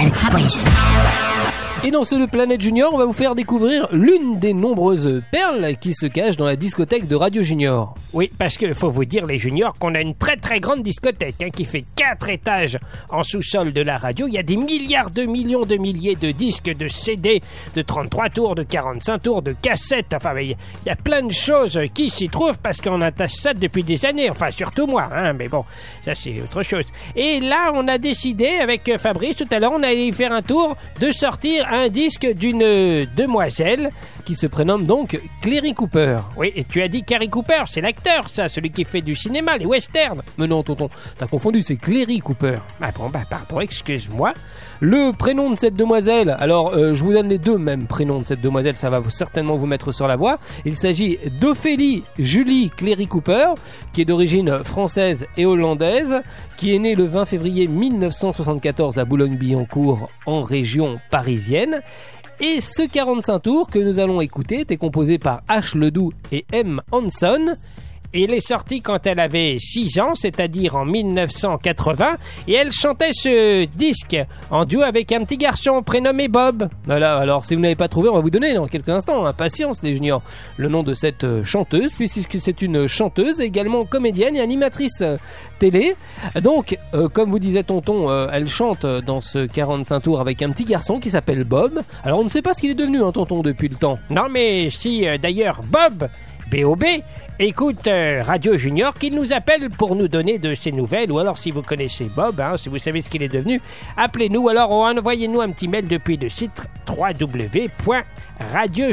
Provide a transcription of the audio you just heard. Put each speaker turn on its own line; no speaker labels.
avec Fabrice.
Et dans ce Planète Junior, on va vous faire découvrir l'une des nombreuses perles qui se cachent dans la discothèque de Radio Junior.
Oui, parce qu'il faut vous dire, les juniors, qu'on a une très très grande discothèque qui fait 4 étages en sous-sol de la radio. Il y a des milliards de millions de milliers de disques, de CD, de 33 tours, de 45 tours, de cassettes. Enfin, il y a plein de choses qui s'y trouvent parce qu'on attache ça depuis des années. Enfin, surtout moi, mais bon, ça c'est autre chose. Et là, on a décidé avec Fabrice, tout à l'heure, on allait faire un tour de sortir un disque d'une demoiselle
qui se prénomme donc Cléry Cooper.
Oui, et tu as dit Cary Cooper, c'est l'acteur, ça, celui qui fait du cinéma, les westerns.
Mais non, tonton, t'as confondu, c'est Cléry Cooper.
Ah bon, pardon, excuse-moi.
Le prénom de cette demoiselle, alors je vous donne les deux mêmes prénoms de cette demoiselle, ça va certainement vous mettre sur la voie. Il s'agit d'Ophélie Julie Cléry Cooper, qui est d'origine française et hollandaise, qui est née le 20 février 1974 à Boulogne-Billancourt, en région parisienne. Et ce 45 tours que nous allons écouter était composé par H. Ledoux et M. Hanson.
Il est sorti quand elle avait 6 ans, c'est-à-dire en 1980, et elle chantait ce disque en duo avec un petit garçon prénommé Bob.
Voilà, alors si vous n'avez pas trouvé, on va vous donner dans quelques instants, patience les juniors, le nom de cette chanteuse, puisque c'est une chanteuse, également comédienne et animatrice télé. Donc, comme vous disait tonton, elle chante dans ce 45 tours avec un petit garçon qui s'appelle Bob. Alors on ne sait pas ce qu'il est devenu, tonton, depuis le temps.
Non mais si, d'ailleurs, Bob, B.O.B., écoute Radio Junior, qu'il nous appelle pour nous donner de ses nouvelles, ou alors si vous connaissez Bob, si vous savez ce qu'il est devenu, appelez-nous, alors envoyez-nous un petit mail depuis le site www.radio